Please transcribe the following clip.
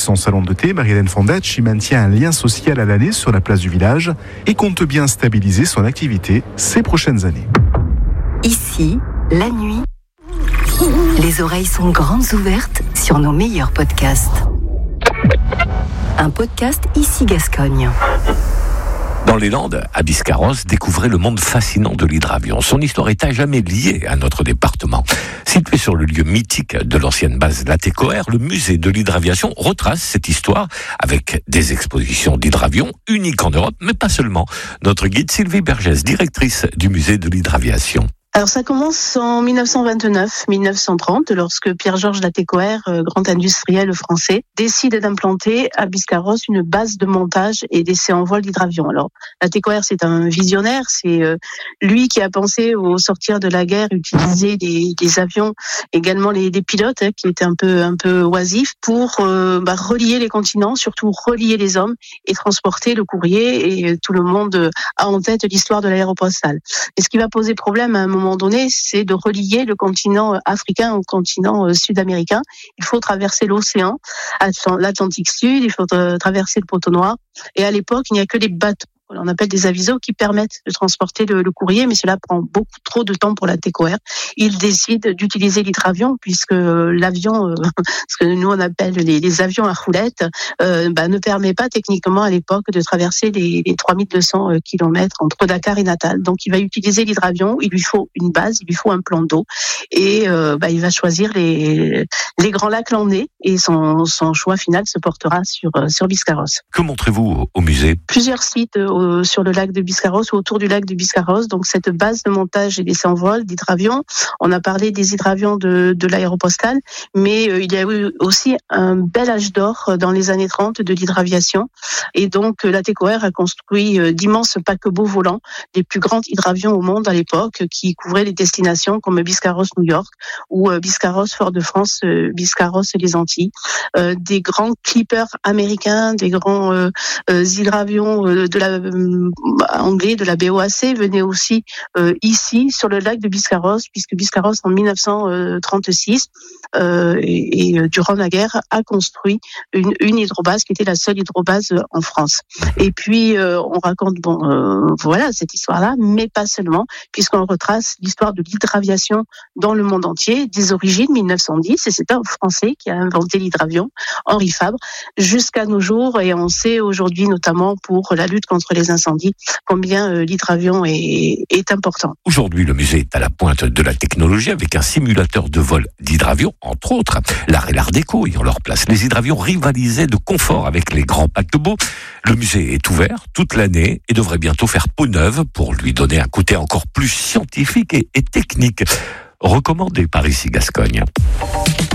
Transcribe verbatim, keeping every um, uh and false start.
son salon de thé, Marie-Hélène Fondacci maintient un lien social à l'année sur la place du village et compte bien stabiliser son activité ces prochaines années. Ici, la nuit, les oreilles sont grandes ouvertes sur nos meilleurs podcasts. Un podcast Ici Gascogne. Dans les Landes, à Biscarrosse, découvrez le monde fascinant de l'hydravion. Son histoire est à jamais liée à notre département. Situé sur le lieu mythique de l'ancienne base Latécoère, le musée de l'hydraviation retrace cette histoire avec des expositions d'hydravion uniques en Europe, mais pas seulement. Notre guide Sylvie Bergès, directrice du musée de l'hydraviation. Alors ça commence en dix-neuf cent vingt-neuf dix-neuf cent trente, lorsque Pierre-Georges Latécoère, grand industriel français, décide d'implanter à Biscarrosse une base de montage et d'essai en vol d'hydravion. Alors Latécoère, c'est un visionnaire, c'est lui qui a pensé au sortir de la guerre utiliser des, des avions, également les des pilotes hein, qui étaient un peu un peu oisifs pour euh, bah, relier les continents, surtout relier les hommes et transporter le courrier. Et tout le monde a en tête l'histoire de l'aéropostale. Et ce qui va poser problème à un moment donné, c'est de relier le continent africain au continent sud-américain. Il faut traverser l'océan, l'Atlantique Sud, il faut traverser le Poteau Noir. Et à l'époque, il n'y a que les bateaux, on appelle des avisos, qui permettent de transporter le, le courrier, mais cela prend beaucoup trop de temps pour la Latécoère. Il décide d'utiliser l'hydravion, puisque l'avion, euh, ce que nous on appelle les, les avions à roulettes, euh, bah, ne permet pas techniquement à l'époque de traverser les, les trois mille deux cents kilomètres entre Dakar et Natal. Donc il va utiliser l'hydravion, il lui faut une base, il lui faut un plan d'eau, et euh, bah, il va choisir les, les grands lacs landais, et son, son choix final se portera sur, sur Biscarrosse. Que montrez-vous au musée ? Plusieurs sites au, sur le lac de Biscarrosse ou autour du lac de Biscarrosse, donc cette base de montage et d'essai en vol d'hydravion. On a parlé des hydravions de, de l'aéropostale, mais euh, il y a eu aussi un bel âge d'or dans les années trente de l'hydraviation, et donc euh, Latécoère a construit euh, d'immenses paquebots volants, les plus grands hydravions au monde à l'époque, qui couvraient les destinations comme Biscarrosse-New York ou euh, Biscarrosse-Fort-de-France, euh, Biscarrosse-les Antilles, euh, des grands clippers américains, des grands euh, euh, hydravions euh, de la euh, anglais de la B O A C venaient aussi euh, ici sur le lac de Biscarrosse, puisque Biscarrosse en dix-neuf cent trente-six euh, et, et durant la guerre a construit une, une hydrobase qui était la seule hydrobase en France. Et puis euh, on raconte bon euh, voilà cette histoire-là, mais pas seulement, puisqu'on retrace l'histoire de l'hydraviation dans le monde entier, des origines dix-neuf cent dix, et c'est un Français qui a inventé l'hydravion, Henri Fabre, jusqu'à nos jours. Et on sait aujourd'hui, notamment pour la lutte contre les incendies, combien euh, l'hydravion est, est important. Aujourd'hui, le musée est à la pointe de la technologie avec un simulateur de vol d'hydravion, entre autres. L'art et l'art déco ayant leur place. Les hydravions rivalisaient de confort avec les grands paquebots. Le musée est ouvert toute l'année et devrait bientôt faire peau neuve pour lui donner un côté encore plus scientifique et, et technique. Recommandé par Ici Gascogne.